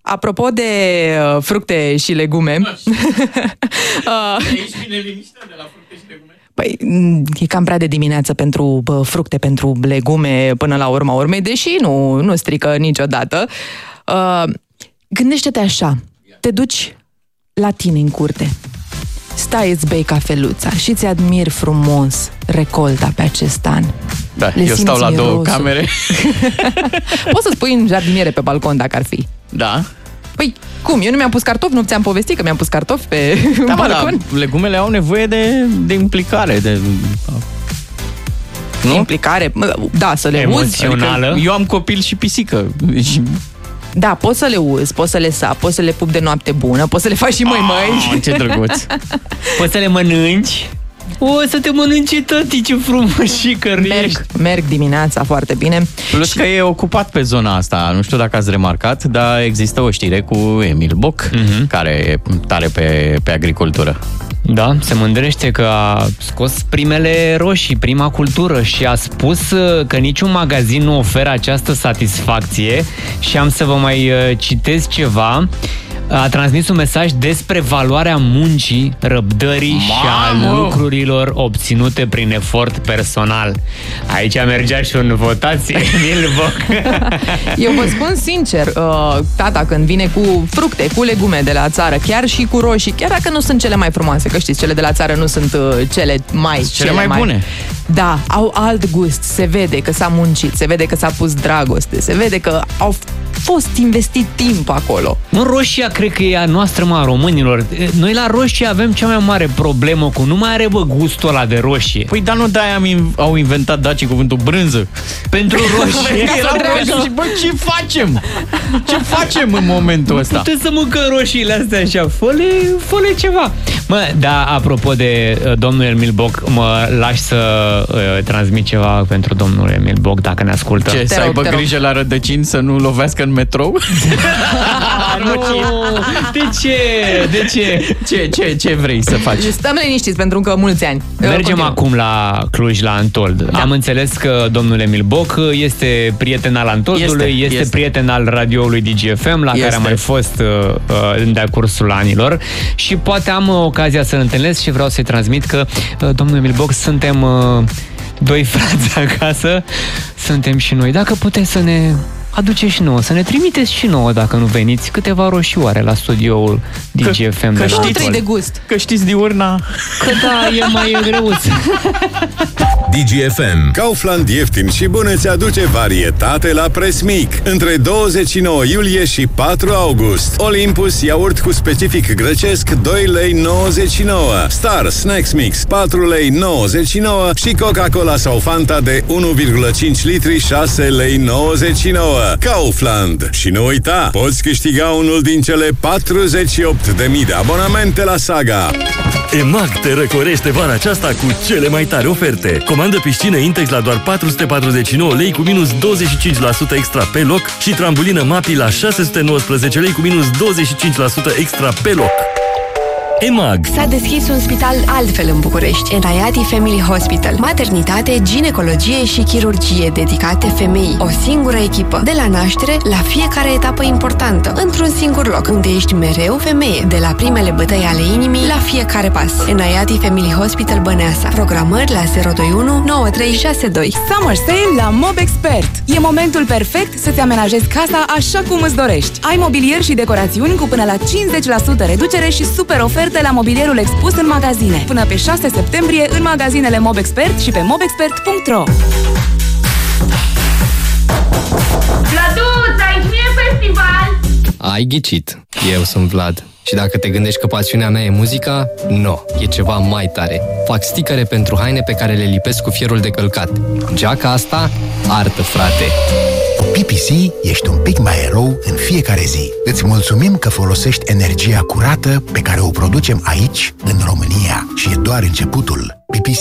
Apropo de fructe și legume... Aici vine liniștea de la fructe și legume? Păi, e cam prea de dimineață pentru fructe, pentru legume, până la urma urmei, deși nu strică niciodată. Gândește-te așa, te duci la tine în curte, stai, îți bei cafeluța și îți admiri frumos recolta pe acest an. Da, eu stau la două camere. Poți să-ți pui în jardiniere pe balcon dacă ar fi. Da. Păi, cum? Eu nu mi-am pus cartofi, nu ți-am povestit că mi-am pus cartofi pe balcon? Da, legumele au nevoie de implicare, nu? Implicare, da, să le uzi. Adică eu am copil și pisică. Da, poți să le uzi, poți să le sapi, poți să le pupi de noapte bună, poți să le faci și măi. Ce drăguț. Poți să le mănânci. O, să te mănânce tati, ce frumosică ești. Merg dimineața foarte bine. Plus că e ocupat pe zona asta. Nu știu dacă ați remarcat, dar există o știre cu Emil Boc, care e tare pe agricultură. Da, se mândrește că a scos primele roșii, prima cultură, și a spus că niciun magazin nu oferă această satisfacție. Și am să vă mai citez ceva. A transmis un mesaj despre valoarea muncii, răbdării și a lucrurilor obținute prin efort personal. Aici mergea și un votație, Emil Boc. Eu vă spun sincer, tata când vine cu fructe, cu legume de la țară, chiar și cu roșii, chiar dacă nu sunt cele mai frumoase, că știți, cele de la țară nu sunt cele mai bune. Da, au alt gust, se vede că s-a muncit, se vede că s-a pus dragoste, se vede că au fost investit timp acolo. Roșia cred că e a noastră, a românilor. Noi la roșie avem cea mai mare problemă cu nu mai are gustul ăla de roșie. Păi dar nu de-aia au inventat dacii cuvântul brânză. Pentru roșie. Și bă, ce facem? Ce facem în momentul ăsta? Puteți să mâncăm roșiile astea așa, fă-le ceva. Mă, da, apropo de domnul Emil Boc, mă lași să transmit ceva pentru domnul Emil Boc, dacă ne ascultă. Ce, să aibă grijă la rădăcini să nu lovească în metrou? De ce? Ce vrei să faci? Stăm liniștiți pentru încă mulți ani. Mergem acum la Cluj, la Antold. Da. Am înțeles că domnul Emil Boc este prieten al Antoldului, este prieten al radioului DGFM, la care am mai fost de-a cursul anilor, și poate am ocazia să-l întâlnesc și vreau să-i transmit că domnul Emil Boc, suntem doi frați acasă, suntem și noi. Dacă puteți să ne aduceți și nouă, să ne trimiteți și nouă, dacă nu veniți, câteva roșioare la studioul DGFM. Că știți de gust. Că știți diurna. Că da, e mai greuț. DGFM. Kaufland ieftin și bun îți aduce varietate la preț mic. Între 29 iulie și 4 august. Olympus iaurt cu specific grecesc 2,99 lei. Star Snacks Mix 4,99 lei și Coca-Cola sau Fanta de 1,5 litri 6,99 lei. Kaufland. Și nu uita, poți câștiga unul din cele 48.000 de abonamente la Saga. EMAG te răcorește vara aceasta cu cele mai tari oferte. Comandă piscină Intex la doar 449 lei cu minus 25% extra pe loc și trambulină MAPI la 619 lei cu minus 25% extra pe loc. EMAG. S-a deschis un spital altfel în București, Enaiati Family Hospital. Maternitate, ginecologie și chirurgie dedicate femeii. O singură echipă. De la naștere la fiecare etapă importantă. Într-un singur loc, unde ești mereu femeie. De la primele bătăi ale inimii la fiecare pas. Enaiati Family Hospital Băneasa. Programări la 021 9362. Summer Sale la Mobexpert. E momentul perfect să-ți amenajezi casa așa cum îți dorești. Ai mobilier și decorațiuni cu până la 50% reducere și super oferte la mobilierul expus în magazine. Până pe 6 septembrie în magazinele Mobexpert și pe mobexpert.ro. Vladuț, aici nu e festival? Ai ghicit. Eu sunt Vlad. Și dacă te gândești că pasiunea mea e muzica, no, e ceva mai tare. Fac sticăre pentru haine pe care le lipesc cu fierul de călcat. Geaca asta, artă, frate. Cu PPC ești un pic mai erou în fiecare zi. Îți mulțumim că folosești energia curată pe care o producem aici, în România. Și e doar începutul. PPC.